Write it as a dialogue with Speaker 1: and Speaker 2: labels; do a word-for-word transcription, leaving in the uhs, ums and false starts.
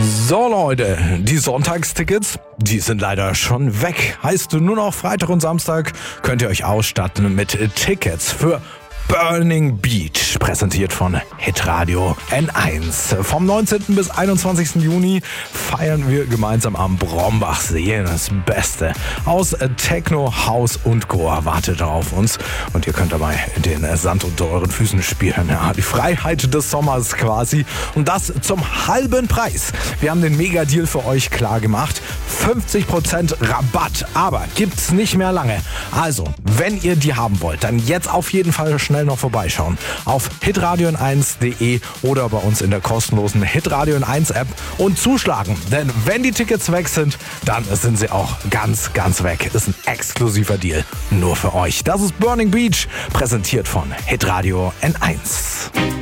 Speaker 1: So Leute, die Sonntagstickets, die sind leider schon weg. Heißt nur noch Freitag und Samstag könnt ihr euch ausstatten mit Tickets für Burning Beach, präsentiert von Hitradio N eins. Vom neunzehnten bis einundzwanzigsten Juni feiern wir gemeinsam am Brombachsee. Das Beste aus Techno, House und Goa wartet auf uns. Und ihr könnt dabei den Sand unter euren Füßen spüren. Ja, die Freiheit des Sommers quasi. Und das zum halben Preis. Wir haben den Mega-Deal für euch klar gemacht. fünfzig Prozent Rabatt. Aber gibt's nicht mehr lange. Also, wenn ihr die haben wollt, dann jetzt auf jeden Fall schnell noch vorbeischauen. Auf hitradio n eins punkt de oder bei uns in der kostenlosen Hitradio N eins App und zuschlagen. Denn wenn die Tickets weg sind, dann sind sie auch ganz, ganz weg. Ist ein exklusiver Deal nur für euch. Das ist Burning Beach, präsentiert von Hitradio N eins.